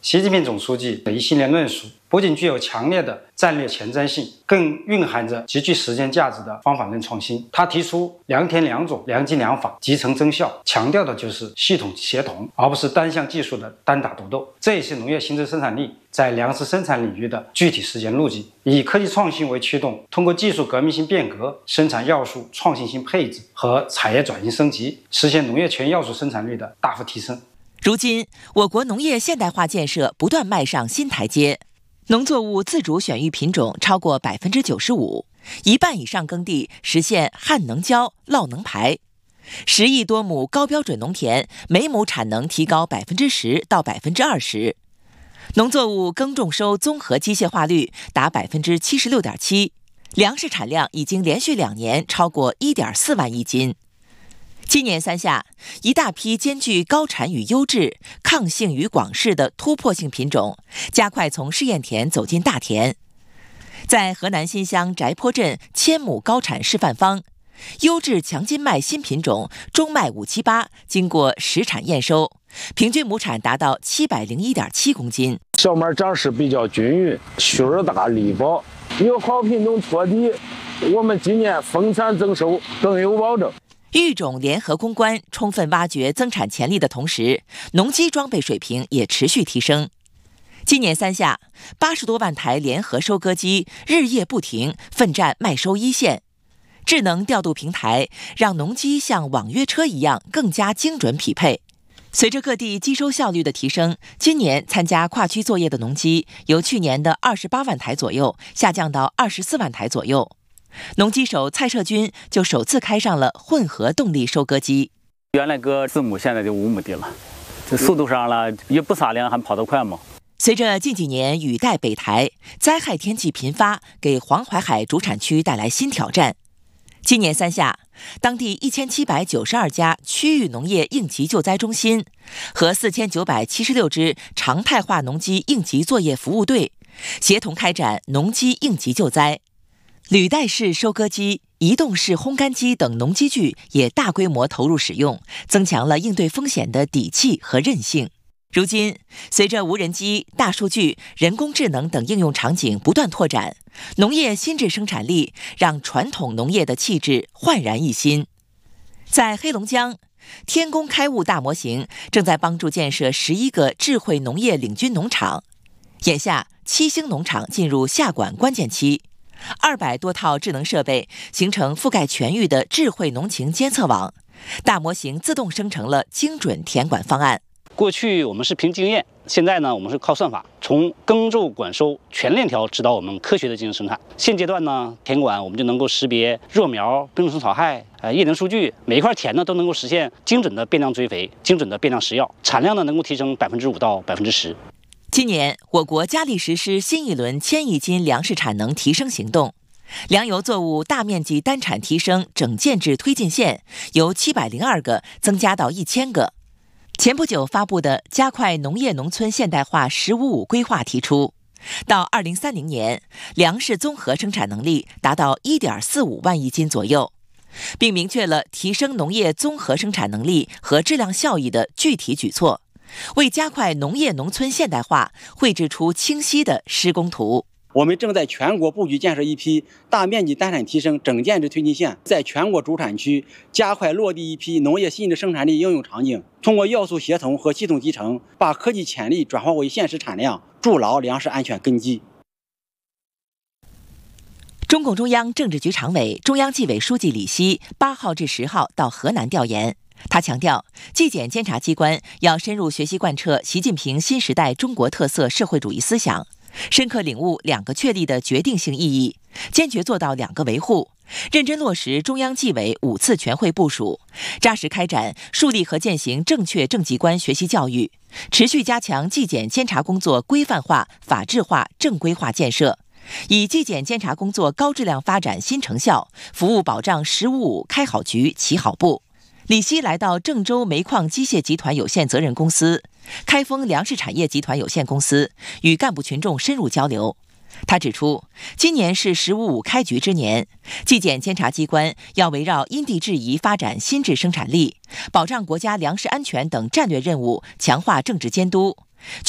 习近平总书记的一系列论述不仅具有强烈的战略前瞻性，更蕴含着极具实践价值的方法论创新。他提出良田良种、良机良法、集成增效，强调的就是系统协同，而不是单项技术的单打独斗。这也是农业新增生产力在粮食生产领域的具体实践路径，以科技创新为驱动，通过技术革命性变革、生产要素创新性配置和产业转型升级，实现农业全要素生产率的大幅提升。 如今，我国农业现代化建设不断迈上新台阶，农作物自主选育品种超过 95%， 一半以上耕地实现旱能浇、涝能排，10亿多亩高标准农田每亩产能提高 10%到 20%， 农作物耕种收综合机械化率达 76.7%， 粮食产量已经连续2年超过 1.4万亿斤。今年3夏，一大批兼具高产与优质、抗性与广势的突破性品种，加快从试验田走进大田。在河南新乡翟坡镇1000亩高产示范方，优质强筋麦新品种中麦578经过实产验收，平均亩产达到701.7公斤。 小麦长势比较均匀，须儿大力薄，有好品种托底，我们今年丰产增收更有保证。 育种联合攻关，充分挖掘增产潜力的同时，农机装备水平也持续提升。今年3夏，80多万台联合收割机日夜不停，奋战麦收一线。智能调度平台让农机像网约车一样更加精准匹配。随着各地机收效率的提升，今年参加跨区作业的农机由去年的28万台左右下降到24万台左右。农机手蔡社军就首次开上了混合动力收割机。 原来割4亩，现在就5亩地了，这速度上了也不撒粮，还跑得快吗？ 随着近几年雨带北台，灾害天气频发，给黄淮海主产区带来新挑战。今年3夏，当地1792家区域农业应急救灾中心和4976支常态化农机应急作业服务队协同开展农机应急救灾。履带式收割机、移动式烘干机等农机具也大规模投入使用，增强了应对风险的底气和韧性。如今，随着无人机、大数据、人工智能等应用场景不断拓展，农业新质生产力让传统农业的气质焕然一新。在黑龙江，天工开物大模型正在帮助建设11个智慧农业领军农场。眼下，7星农场进入下管关键期。200多套智能设备形成覆盖全域的智慧农情监测网，大模型自动生成了精准田管方案。 过去我们是凭经验，现在呢我们是靠算法，从耕种管收全链条指导我们科学的进行生产。现阶段呢，田管我们就能够识别弱苗、病虫草害、液能数据，每一块田呢都能够实现精准的变量追肥、精准的变量施药，产量呢能够提升5%到10%。 今年，我国加力实施新一轮1000亿斤粮食产能提升行动，粮油作物大面积单产提升整建制推进线由702个增加到1000个。前不久发布的加快农业农村现代化“15-5”规划提出，到2030年，粮食综合生产能力达到1.45万亿斤左右，并明确了提升农业综合生产能力和质量效益的具体举措。为加快农业农村现代化绘制出清晰的施工图。 我们正在全国布局建设一批大面积单产提升整建制推进线，在全国主产区加快落地一批农业新质生产力应用场景，通过要素协同和系统集成，把科技潜力转化为现实产量，筑牢粮食安全根基。 中共中央政治局常委、中央纪委书记李希8号至10号到河南调研。他强调，纪检监察机关要深入学习贯彻习近平新时代中国特色社会主义思想，深刻领悟2个确立的决定性意义，坚决做到2个维护，认真落实中央纪委5次全会部署，扎实开展树立和践行正确政绩观学习教育，持续加强纪检监察工作规范化、法治化、正规化建设，以纪检监察工作高质量发展新成效，服务保障“15-5”开好局、起好步。李希来到郑州煤矿机械集团有限责任公司、开封粮食产业集团有限公司，与干部群众深入交流。他指出，今年是“15-5”开局之年，纪检监察机关要围绕因地制宜发展新质生产力，保障国家粮食安全等战略任务，强化政治监督，